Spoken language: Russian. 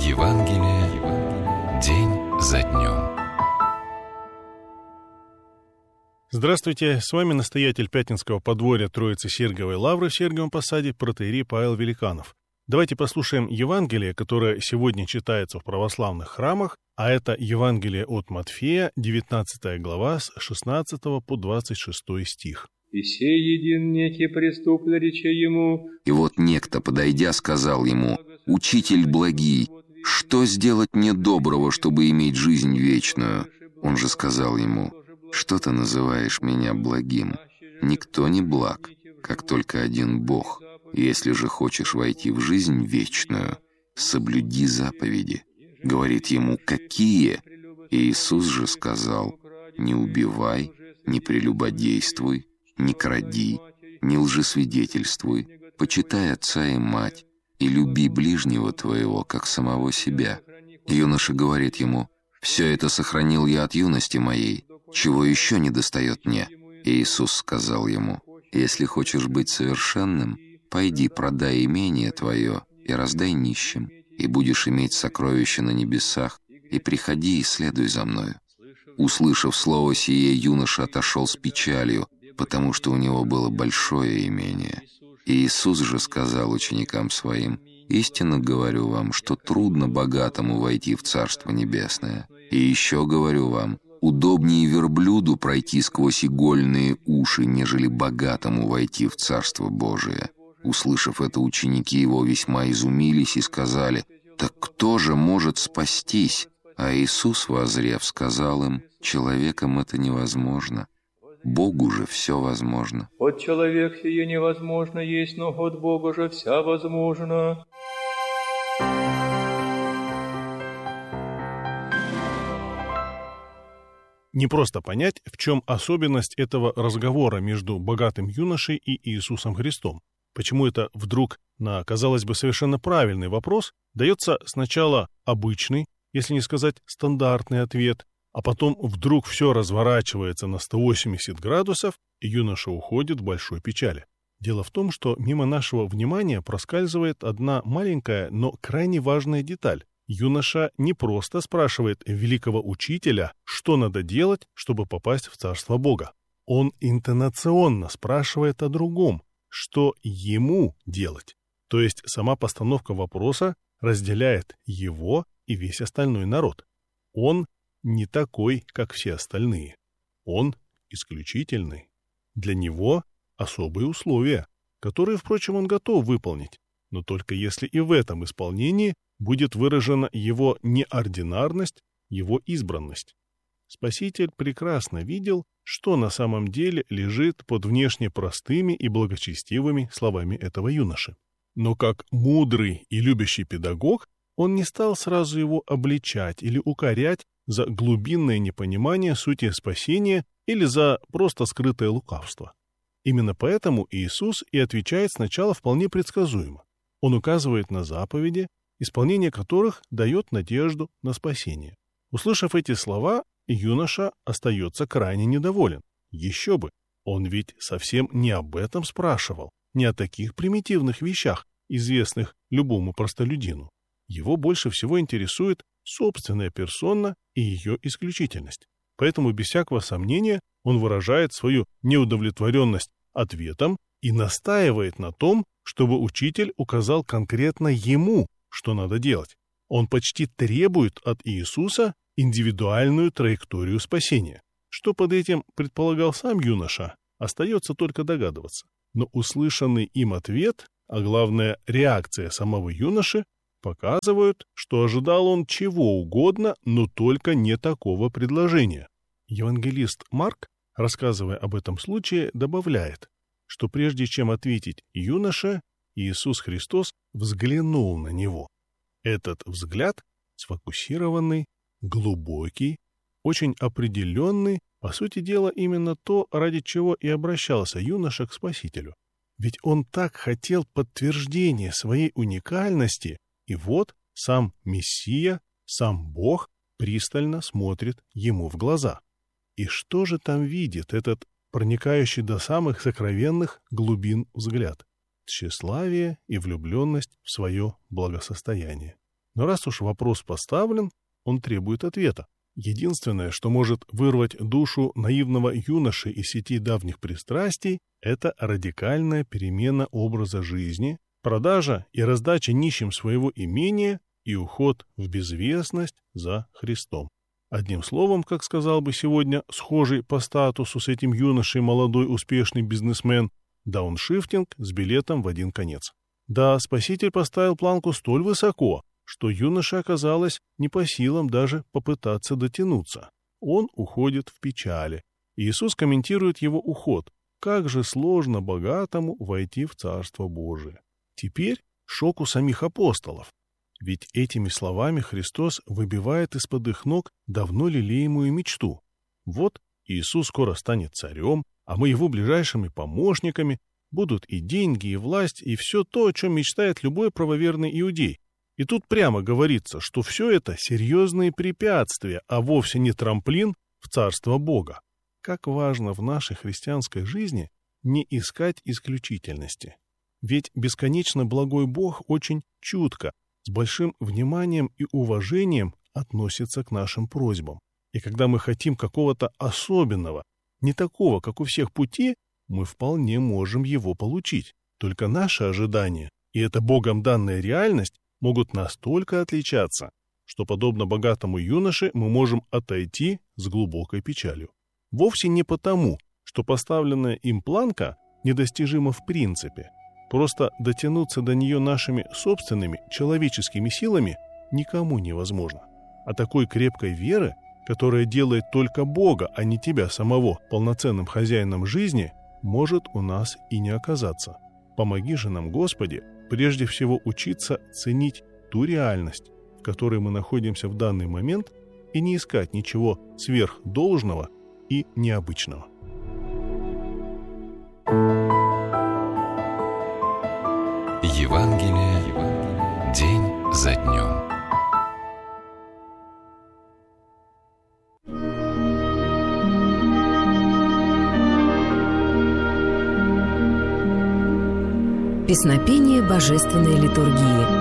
Евангелие день за днем. Здравствуйте, с вами настоятель Пятницкого подворья Троицы Сергиевой Лавры в Сергиевом Посаде протоиерей Павел Великанов. Давайте послушаем Евангелие, которое сегодня читается в православных храмах, а это Евангелие от Матфея, 19 глава, с 16 по 26 стих. «И сей един некий преступно рече ему». И вот некто, подойдя, сказал ему: «Учитель благий, что сделать мне доброго, чтобы иметь жизнь вечную?» Он же сказал ему: «Что ты называешь меня благим? Никто не благ, как только один Бог. Если же хочешь войти в жизнь вечную, соблюди заповеди». Говорит ему: «Какие?» И Иисус же сказал: «Не убивай, не прелюбодействуй, не кради, не лжесвидетельствуй, почитай отца и мать, и люби ближнего твоего, как самого себя». Юноша говорит ему: «Все это сохранил я от юности моей, чего еще не достает мне?» И Иисус сказал ему: «Если хочешь быть совершенным, пойди продай имение твое и раздай нищим, и будешь иметь сокровища на небесах, и приходи и следуй за мною». Услышав слово сие, юноша отошел с печалью, потому что у него было большое имение. И Иисус же сказал ученикам своим: «Истинно говорю вам, что трудно богатому войти в Царство Небесное. И еще говорю вам, удобнее верблюду пройти сквозь игольные уши, нежели богатому войти в Царство Божие». Услышав это, ученики его весьма изумились и сказали: «Так кто же может спастись?» А Иисус, воззрев, сказал им: «Человеком это невозможно, Богу же все возможно». «От человек сие невозможно есть, но от Бога же вся возможно». Не просто понять, в чем особенность этого разговора между богатым юношей и Иисусом Христом. Почему это вдруг на, казалось бы, совершенно правильный вопрос дается сначала обычный, если не сказать стандартный ответ, а потом вдруг все разворачивается на 180 градусов, и юноша уходит в большой печали. Дело в том, что мимо нашего внимания проскальзывает одна маленькая, но крайне важная деталь. Юноша не просто спрашивает великого учителя, что надо делать, чтобы попасть в Царство Бога. Он интонационно спрашивает о другом, что ему делать. То есть сама постановка вопроса разделяет его и весь остальной народ. Он не такой, как все остальные. Он исключительный. Для него особые условия, которые, впрочем, он готов выполнить, но только если и в этом исполнении будет выражена его неординарность, его избранность. Спаситель прекрасно видел, что на самом деле лежит под внешне простыми и благочестивыми словами этого юноши. Но как мудрый и любящий педагог, он не стал сразу его обличать или укорять за глубинное непонимание сути спасения или за просто скрытое лукавство. Именно поэтому Иисус и отвечает сначала вполне предсказуемо. Он указывает на заповеди, исполнение которых дает надежду на спасение. Услышав эти слова, юноша остается крайне недоволен. Еще бы, он ведь совсем не об этом спрашивал, не о таких примитивных вещах, известных любому простолюдину. Его больше всего интересует собственная персона и ее исключительность. Поэтому без всякого сомнения он выражает свою неудовлетворенность ответом и настаивает на том, чтобы учитель указал конкретно ему, что надо делать. Он почти требует от Иисуса индивидуальную траекторию спасения. Что под этим предполагал сам юноша, остается только догадываться. Но услышанный им ответ, а главное реакция самого юноши, показывают, что ожидал он чего угодно, но только не такого предложения. Евангелист Марк, рассказывая об этом случае, добавляет, что прежде чем ответить юноше, Иисус Христос взглянул на него. Этот взгляд сфокусированный, глубокий, очень определенный, по сути дела именно то, ради чего и обращался юноша к Спасителю. Ведь он так хотел подтверждения своей уникальности, и вот сам Мессия, сам Бог пристально смотрит ему в глаза. И что же там видит этот проникающий до самых сокровенных глубин взгляд? Тщеславие и влюбленность в свое благосостояние. Но раз уж вопрос поставлен, он требует ответа. Единственное, что может вырвать душу наивного юноши из сети давних пристрастий, это радикальная перемена образа жизни, продажа и раздача нищим своего имения и уход в безвестность за Христом. Одним словом, как сказал бы сегодня схожий по статусу с этим юношей молодой успешный бизнесмен, дауншифтинг с билетом в один конец. Да, Спаситель поставил планку столь высоко, что юноше оказалось не по силам даже попытаться дотянуться. Он уходит в печали. Иисус комментирует его уход. Как же сложно богатому войти в Царство Божие. Теперь шок у самих апостолов. Ведь этими словами Христос выбивает из-под их ног давно лелеемую мечту. Вот Иисус скоро станет царем, а мы его ближайшими помощниками, будут и деньги, и власть, и все то, о чем мечтает любой правоверный иудей. И тут прямо говорится, что все это серьезные препятствия, а вовсе не трамплин в Царство Бога. Как важно в нашей христианской жизни не искать исключительности. Ведь бесконечно благой Бог очень чутко, с большим вниманием и уважением относится к нашим просьбам. И когда мы хотим какого-то особенного, не такого, как у всех пути, мы вполне можем его получить. Только наши ожидания, и эта Богом данная реальность, могут настолько отличаться, что, подобно богатому юноше, мы можем отойти с глубокой печалью. Вовсе не потому, что поставленная им планка недостижима в принципе. Просто дотянуться до нее нашими собственными человеческими силами никому невозможно. А такой крепкой веры, которая делает только Бога, а не тебя самого, полноценным хозяином жизни, может у нас и не оказаться. Помоги же нам, Господи, прежде всего учиться ценить ту реальность, в которой мы находимся в данный момент, и не искать ничего сверхдолжного и необычного. Евангелие день за днем. Песнопение божественной литургии.